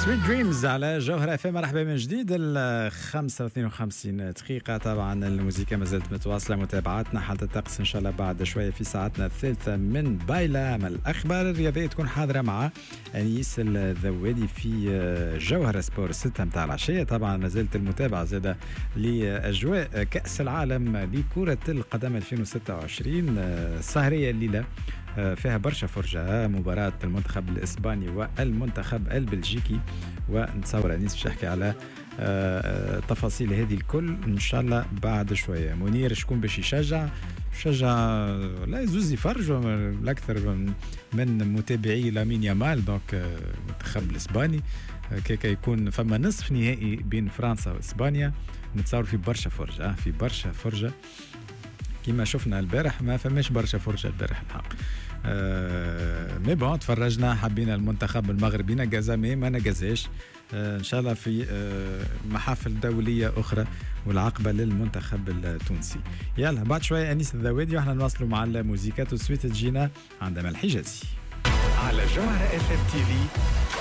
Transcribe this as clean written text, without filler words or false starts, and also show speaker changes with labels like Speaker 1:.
Speaker 1: سويت دريمز على جوهرة FM. مرحبا من جديد. 5:52 دقيقة. طبعا الموسيقى ما زالت متواصلة. متابعاتنا حالة الطقس إن شاء الله بعد شوية في ساعتنا الثالثة من بايلة. من الأخبار الرياضية تكون حاضرة مع أنيس الذوادي في جوهرة سبور 6 متاع العشية. طبعا ما زالت المتابعة زادة لأجواء كأس العالم لكرة القدم 2026 السهرية الليلة فيها برشا فرجة. مباراة المنتخب الإسباني والمنتخب البلجيكي، ونتصور أنيس باش يحكي على تفاصيل هذه الكل إن شاء الله بعد شوية. منير شكون باش يشجع لا يزوز يفرجوا الأكثر من متابعي لامين يامال دونك المنتخب الإسباني كيكا يكون فما نصف نهائي بين فرنسا وإسبانيا. نتصور في برشا فرجة في برشا فرجة كما شفنا البارح. ما فماش برشا فرجة البارح الحق. مي بون تفرجنا حبينا المنتخب المغربي نجازا ما نجازاش. ان شاء الله في محافل دولية اخرى والعقبة للمنتخب التونسي. يلا بعد شوية أنيس الذوادي واحنا نواصلوا مع الموسيقى. وسويت تجينا عندما الحجازي
Speaker 2: على جوهرة FM TV